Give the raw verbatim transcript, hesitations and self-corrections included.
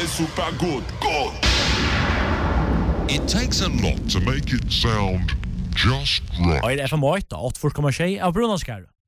super good, good. It takes a lot to make it sound just right. Og er F M åtta, åtta komma tjej av Brunanskar.